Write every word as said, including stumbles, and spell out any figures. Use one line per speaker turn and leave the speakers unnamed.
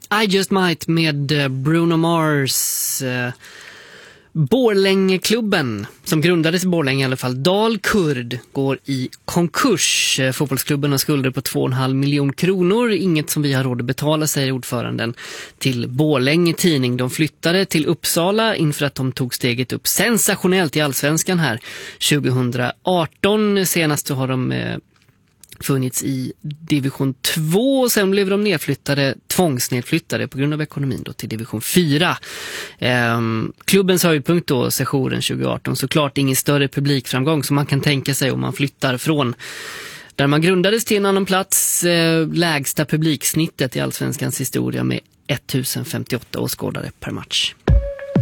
I Just Might med Bruno Mars. Borlängeklubben, som grundades i Borlänge i alla fall, Dalkurd, går i konkurs. Fotbollsklubben har skulder på två och en halv miljon kronor. Inget som vi har råd att betala, säger ordföranden till Borlänge tidning. De flyttade till Uppsala inför att de tog steget upp sensationellt i Allsvenskan här tjugohundraarton. Senast så har de eh, funnits i division två och sen blev de nedflyttade, tvångsnedflyttade på grund av ekonomin då till division fyra. Ehm, klubbens höjdpunkt då, sessionen tjugoarton, såklart ingen större publikframgång som man kan tänka sig om man flyttar från där man grundades till en annan plats, eh, lägsta publiksnittet i Allsvenskans historia med tusen femtioåtta åskådare per match.